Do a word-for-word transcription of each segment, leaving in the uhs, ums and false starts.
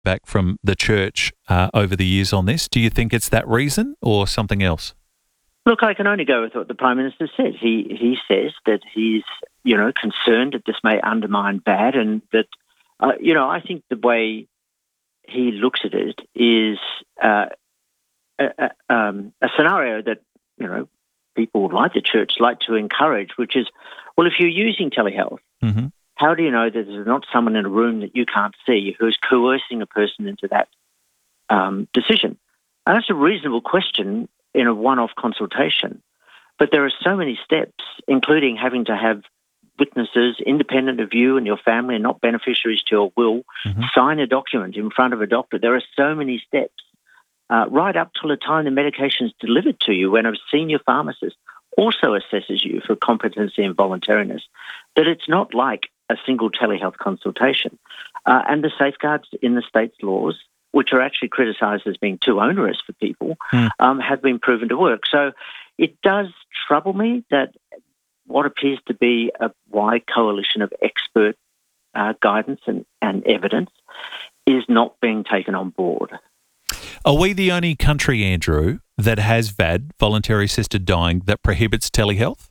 back from the church uh, over the years on this. Do you think it's that reason or something else? Look, I can only go with what the Prime Minister says. He he says that he's, you know, concerned that this may undermine V A D, and that, uh, you know, I think the way he looks at it is uh, a, a, um, a scenario that, you know, people like the church like to encourage, which is, well, if you're using telehealth, Mm-hmm. how do you know that there's not someone in a room that you can't see who's coercing a person into that um, decision? And that's a reasonable question in a one-off consultation. But there are so many steps, including having to have witnesses independent of you and your family and not beneficiaries to your will, Mm-hmm. sign a document in front of a doctor. There are so many steps, uh, right up till the time the medication is delivered to you, when a senior pharmacist also assesses you for competency and voluntariness, that it's not like a single telehealth consultation. Uh, and the safeguards in the state's laws, which are actually criticised as being too onerous for people, Mm. um, have been proven to work. So it does trouble me that what appears to be a wide coalition of expert uh, guidance and, and evidence is not being taken on board. Are we the only country, Andrew, that has V A D, voluntary assisted dying, that prohibits telehealth?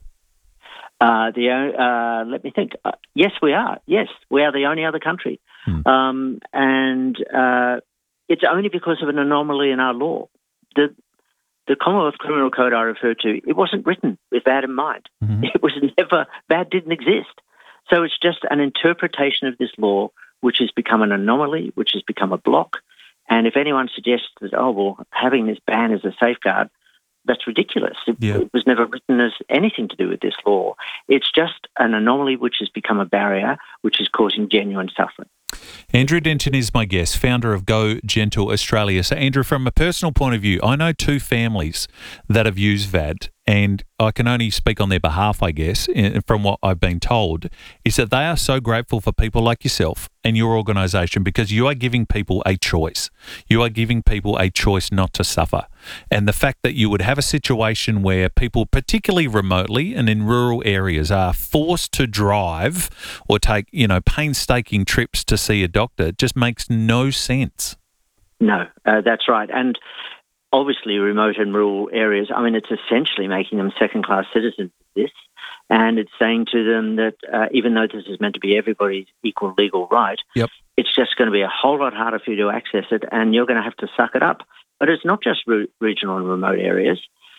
Uh, the uh, let me think. Uh, yes, we are. Yes, we are the only other country, Hmm. um, and uh, it's only because of an anomaly in our law. The the Commonwealth Criminal Code I referred to, it wasn't written with V A D in mind. Mm-hmm. It was never, V A D didn't exist. So it's just an interpretation of this law which has become an anomaly, which has become a block. And if anyone suggests that, oh, well, having this ban as a safeguard, that's ridiculous. It, Yeah. it was never written as anything to do with this law. It's just an anomaly which has become a barrier, which is causing genuine suffering. Andrew Denton is my guest, founder of Go Gentle Australia. So, Andrew, from a personal point of view, I know two families that have used V A D, and I can only speak on their behalf, I guess, and from what I've been told, is that they are so grateful for people like yourself and your organisation, because you are giving people a choice. You are giving people a choice not to suffer. And the fact that you would have a situation where people, particularly remotely and in rural areas, are forced to drive or take, you know, painstaking trips to see a doctor just makes no sense. No, uh, that's right. And obviously remote and rural areas, I mean, it's essentially making them second-class citizens of this. And it's saying to them that uh, even though this is meant to be everybody's equal legal right, Yep. it's just going to be a whole lot harder for you to access it, and you're going to have to suck it up. But it's not just re- regional and remote areas.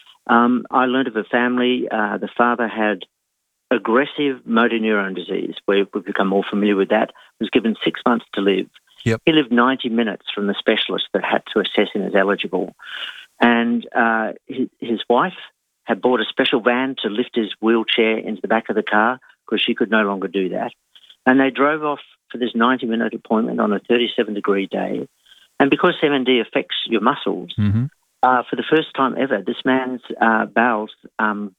Um, I learned of a family, uh, the father had aggressive motor neurone disease, where we've become more familiar with that, was given six months to live. Yep. He lived ninety minutes from the specialist that had to assess him as eligible. And uh, his, his wife had bought a special van to lift his wheelchair into the back of the car because she could no longer do that. And they drove off for this ninety-minute appointment on a thirty-seven degree day. And because M N D affects your muscles, Mm-hmm. uh, for the first time ever, this man's uh, bowels um,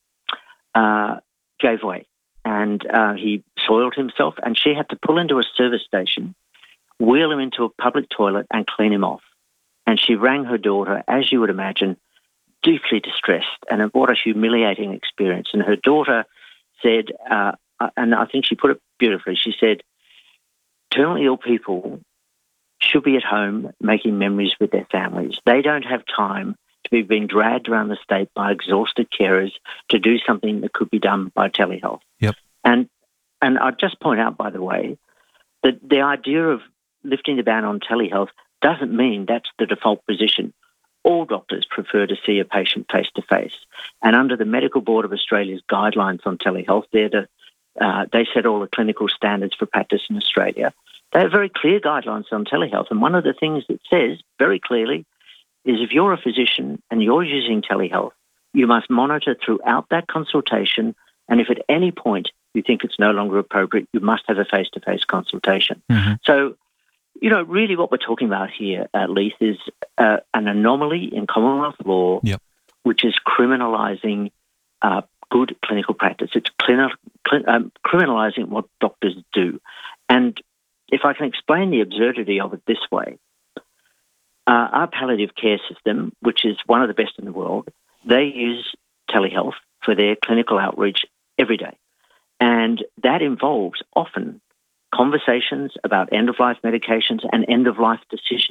uh, gave way. And uh, he soiled himself, and she had to pull into a service station, wheel him into a public toilet and clean him off. And she rang her daughter, as you would imagine, deeply distressed, and what a humiliating experience. And her daughter said, uh, and I think she put it beautifully, she said, terminally ill people should be at home making memories with their families. They don't have time to be being dragged around the state by exhausted carers to do something that could be done by telehealth. Yep. And and I'd just point out, by the way, that the idea of lifting the ban on telehealth doesn't mean that's the default position. All doctors prefer to see a patient face-to-face. And under the Medical Board of Australia's guidelines on telehealth, they're the, uh, they set all the clinical standards for practice in Australia. They have very clear guidelines on telehealth. And one of the things it says very clearly is if you're a physician and you're using telehealth, you must monitor throughout that consultation. And if at any point you think it's no longer appropriate, you must have a face-to-face consultation. Mm-hmm. So, you know, really what we're talking about here, at least, is uh, an anomaly in Commonwealth law, Yep. which is criminalising uh, good clinical practice. It's clin- clin- um, criminalising what doctors do. And if I can explain the absurdity of it this way, uh, our palliative care system, which is one of the best in the world, they use telehealth for their clinical outreach every day. And that involves often conversations about end-of-life medications and end-of-life decisions.